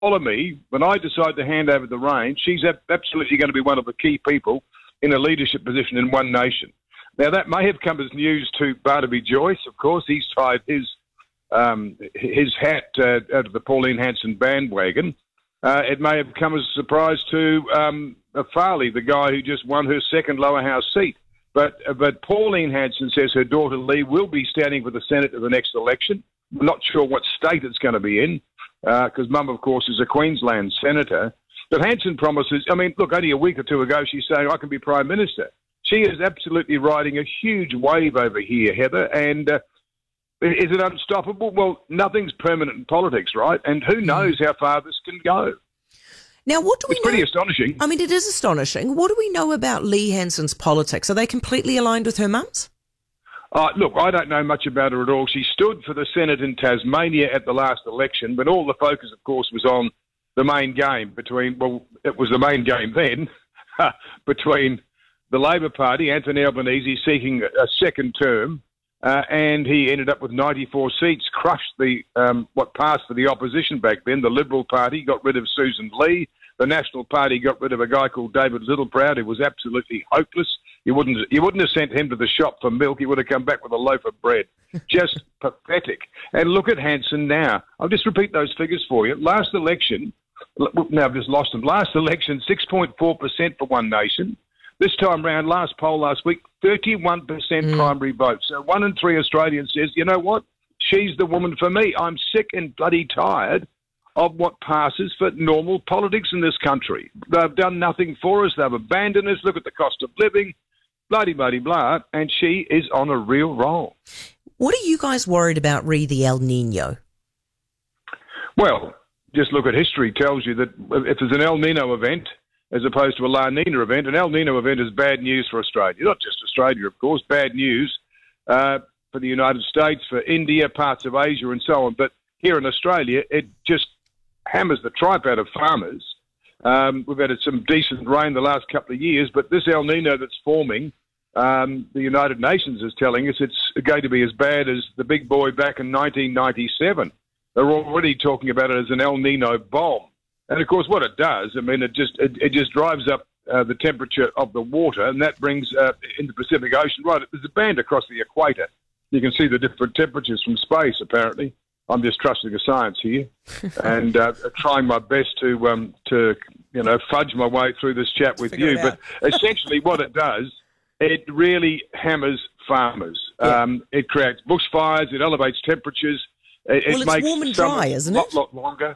follow me, when I decide to hand over the reins, she's absolutely going to be one of the key people in a leadership position in One Nation. Now, that may have come as news to Barnaby Joyce. Of course, he's tied his hat out of the Pauline Hanson bandwagon. It may have come as a surprise to Farley, the guy who just won her second lower house seat. But Pauline Hanson says her daughter Lee will be standing for the Senate at the next election. I'm not sure what state it's going to be in, because Mum, of course, is a Queensland senator. But Hanson promises, I mean, look, only a week or two ago she saying, I can be Prime Minister. She is absolutely riding a huge wave over here, Heather, and is it unstoppable? Well, nothing's permanent in politics, right? And who knows how far this can go. Now, what do we know? It's pretty astonishing. I mean, it is astonishing. What do we know about Lee Hanson's politics? Are they completely aligned with her mum's? Look, I don't know much about her at all. She stood for the Senate in Tasmania at the last election, but all the focus, of course, was on the main game it was the main game then, between the Labor Party, Anthony Albanese, seeking a second term, and he ended up with 94 seats, crushed what passed for the opposition back then. The Liberal Party got rid of Susan Lee. The National Party got rid of a guy called David Littleproud, who was absolutely hopeless. You wouldn't have sent him to the shop for milk. He would have come back with a loaf of bread. Just pathetic. And look at Hanson now. I'll just repeat those figures for you. Last election, now I've just lost them. Last election, 6.4% for One Nation. This time round, last poll last week, 31% primary vote. So 1 in 3 Australians says, you know what? She's the woman for me. I'm sick and bloody tired of what passes for normal politics in this country. They've done nothing for us. They've abandoned us. Look at the cost of living, blah, and she is on a real roll. What are you guys worried about re the El Nino? Well, just look at history tells you that if there's an El Nino event as opposed to a La Nina event, an El Nino event is bad news for Australia. Not just Australia, of course, bad news for the United States, for India, parts of Asia and so on. But here in Australia, it just hammers the tripe out of farmers. We've had some decent rain the last couple of years, but this El Nino that's forming, the United Nations is telling us it's going to be as bad as the big boy back in 1997. They're already talking about it as an El Nino bomb. And, of course, what it does, I mean, it just drives up the temperature of the water, and that brings in the Pacific Ocean. Right, there's a band across the equator. You can see the different temperatures from space, apparently. I'm just trusting the science here and trying my best to fudge my way through this chat with you. But essentially what it does, it really hammers farmers. Yeah. It creates bushfires. It elevates temperatures. It makes warm and dry, isn't it? A lot longer.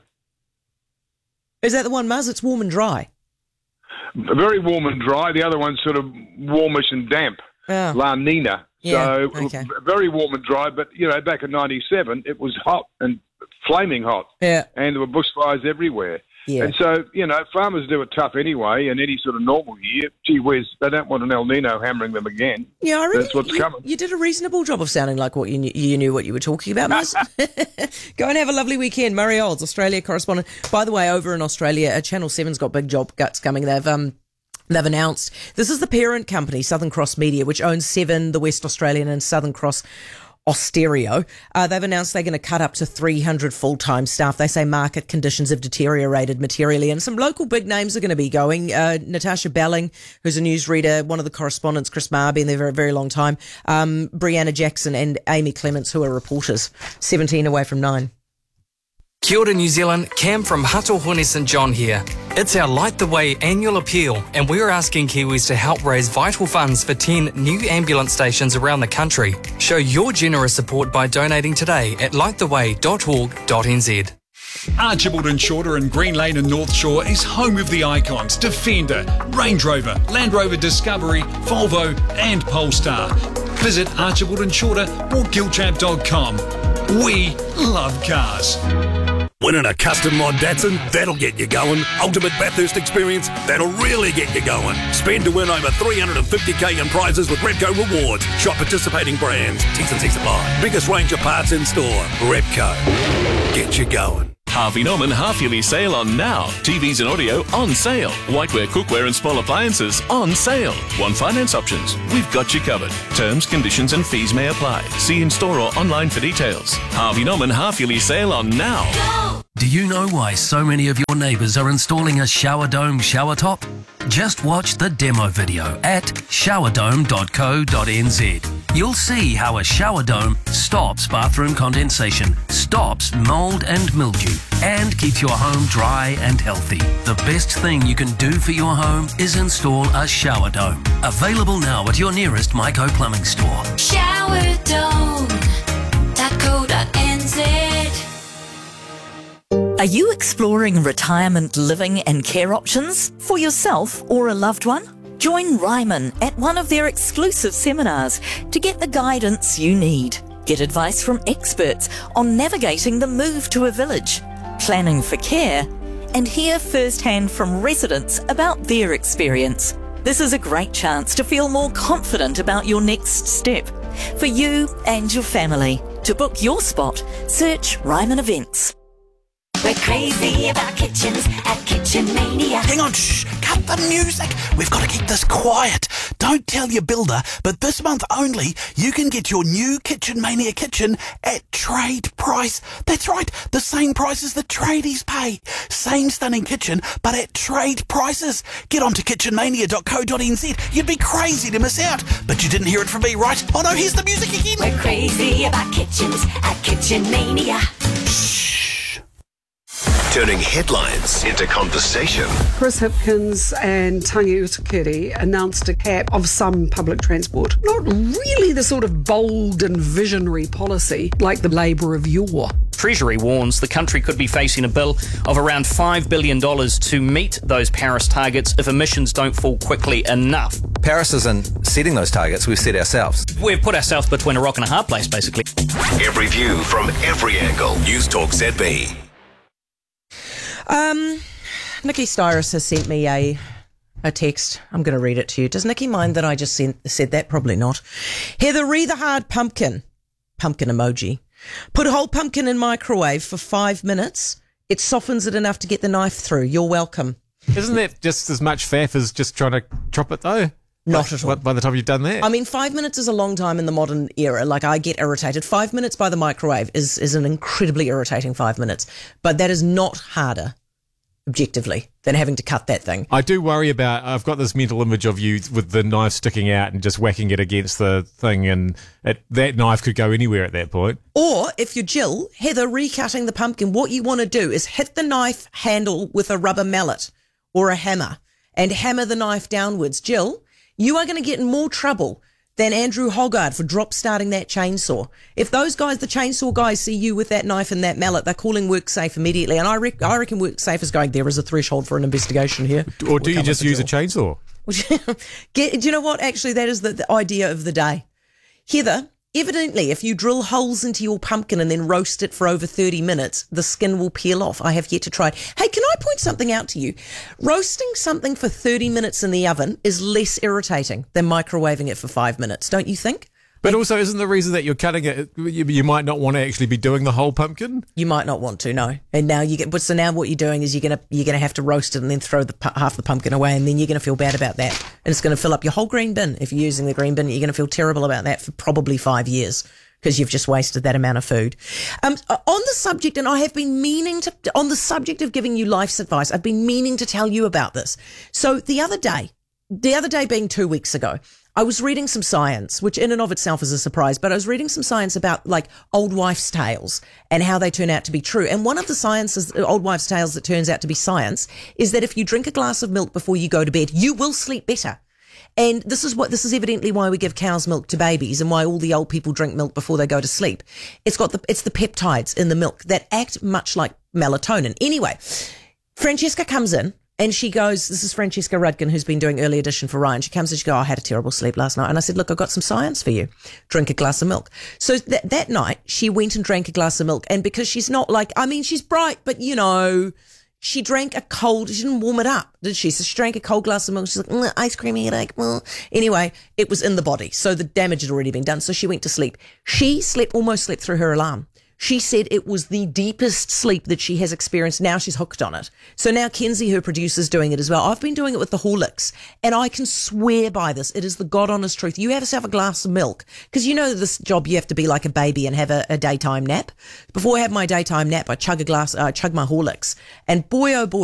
Is that the one, Muzz? It's warm and dry. Very warm and dry. The other one's sort of warmish and damp. Oh. La Nina. Yeah, so very warm and dry, but, back in 97, it was hot and flaming hot. Yeah. And there were bushfires everywhere. Yeah. And so, farmers do it tough anyway, and any sort of normal year, gee whiz, they don't want an El Nino hammering them again. Yeah, I reckon that's what's coming. You did a reasonable job of sounding like what you knew what you were talking about, Muzz. Go and have a lovely weekend. Murray Olds, Australia correspondent. By the way, over in Australia, Channel 7's got big job cuts coming. They've announced this is the parent company, Southern Cross Media, which owns Seven, the West Australian, and Southern Cross Austereo. They've announced they're going to cut up to 300 full-time staff. They say market conditions have deteriorated materially, and some local big names are going to be going. Natasha Belling, who's a newsreader, one of the correspondents, Chris Marr, been there for a very long time, Brianna Jackson and Amy Clements, who are reporters. 17 away from 9. Kia ora, New Zealand. Cam from Hatohone St John here. It's our Light the Way annual appeal, and we're asking Kiwis to help raise vital funds for 10 new ambulance stations around the country. Show your generous support by donating today at lighttheway.org.nz. Archibald and Shorter in Green Lane and North Shore is home of the icons Defender, Range Rover, Land Rover Discovery, Volvo and Polestar. Visit Archibald and Shorter or giltrap.com. We love cars. Winning a custom mod Datsun, that'll get you going. Ultimate Bathurst experience, that'll really get you going. Spend to win over $350k in prizes with Repco Rewards. Shop participating brands. T&Cs apply. Biggest range of parts in store. Repco. Get you going. Harvey Norman half-yearly sale on now. TVs and audio on sale. Whiteware, cookware and small appliances on sale. One finance options. We've got you covered. Terms, conditions and fees may apply. See in store or online for details. Harvey Norman half-yearly sale on now. Do you know why so many of your neighbours are installing a shower dome shower top? Just watch the demo video at showerdome.co.nz. You'll see how a shower dome stops bathroom condensation, stops mould and mildew, and keeps your home dry and healthy. The best thing you can do for your home is install a shower dome. Available now at your nearest Myco Plumbing store. Showerdome.co.nz. Are you exploring retirement living and care options for yourself or a loved one? Join Ryman at one of their exclusive seminars to get the guidance you need. Get advice from experts on navigating the move to a village, planning for care, and hear firsthand from residents about their experience. This is a great chance to feel more confident about your next step for you and your family. To book your spot, search Ryman Events. We're crazy about kitchens at Kitchen Mania. Hang on, shh, cut the music. We've got to keep this quiet. Don't tell your builder, but this month only, you can get your new Kitchen Mania kitchen at trade price. That's right, the same price as the tradies pay. Same stunning kitchen, but at trade prices. Get on to kitchenmania.co.nz. You'd be crazy to miss out. But you didn't hear it from me, right? Oh no, here's the music again. We're crazy about kitchens at Kitchen Mania. Turning headlines into conversation. Chris Hipkins and Tangi Utakiri announced a cap of some public transport. Not really the sort of bold and visionary policy like the Labour of yore. Treasury warns the country could be facing a bill of around $5 billion to meet those Paris targets if emissions don't fall quickly enough. Paris isn't setting those targets, we've set ourselves. We've put ourselves between a rock and a hard place, basically. Every view from every angle. News Talk ZB. Nikki Styrus has sent me a text. I'm going to read it to you. Does Nikki mind that I just said that? Probably not. Heather, read the hard pumpkin emoji. Put a whole pumpkin in microwave for 5 minutes. It softens it enough to get the knife through. You're welcome. Isn't that just as much faff as just trying to chop it though? Not at all. By the time you've done that? I mean, 5 minutes is a long time in the modern era. Like, I get irritated. 5 minutes by the microwave is an incredibly irritating 5 minutes. But that is not harder, objectively, than having to cut that thing. I do worry about, I've got this mental image of you with the knife sticking out and just whacking it against the thing, and that knife could go anywhere at that point. Or, if you're Jill, Heather, recutting the pumpkin, what you want to do is hit the knife handle with a rubber mallet or a hammer and hammer the knife downwards. Jill, you are going to get in more trouble than Andrew Hoggard for drop starting that chainsaw. If those guys, the chainsaw guys, see you with that knife and that mallet, they're calling WorkSafe immediately. And I reckon WorkSafe is going, there is a threshold for an investigation here. Or do you just use a chainsaw? Do you know what? Actually, that is the idea of the day. Heather, evidently, if you drill holes into your pumpkin and then roast it for over 30 minutes, the skin will peel off. I have yet to try it. Hey, can I point something out to you? Roasting something for 30 minutes in the oven is less irritating than microwaving it for 5 minutes, don't you think? But also, isn't the reason that you're cutting it, you might not want to actually be doing the whole pumpkin? You might not want to, no. And now so now what you're doing is you're gonna have to roast it and then throw half the pumpkin away, and then you're gonna feel bad about that, and it's gonna fill up your whole green bin. If you're using the green bin, you're gonna feel terrible about that for probably 5 years because you've just wasted that amount of food. On the subject, and I have been meaning to, on the subject of giving you life's advice, I've been meaning to tell you about this. So the other day being 2 weeks ago, I was reading some science, which in and of itself is a surprise, but I was reading some science about like old wives' tales and how they turn out to be true. And one of the old wives' tales that turns out to be science is that if you drink a glass of milk before you go to bed, you will sleep better. And this is evidently why we give cow's milk to babies and why all the old people drink milk before they go to sleep. It's the peptides in the milk that act much like melatonin. Anyway, Francesca comes in. And she goes, this is Francesca Rudkin, who's been doing Early Edition for Ryan. She comes and she goes, I had a terrible sleep last night. And I said, look, I've got some science for you. Drink a glass of milk. So that night, she went and drank a glass of milk. And because she's not she's bright, but she drank she didn't warm it up, did she? So she drank a cold glass of milk. She's like, ice cream headache. Anyway, it was in the body. So the damage had already been done. So she went to sleep. She almost slept through her alarm. She said it was the deepest sleep that she has experienced. Now she's hooked on it. So now Kenzie, her producer, is doing it as well. I've been doing it with the Horlicks, and I can swear by this. It is the God honest truth. You have yourself a glass of milk, because you know this job, you have to be like a baby and have a daytime nap. Before I have my daytime nap, I chug my Horlicks, and boy, oh boy,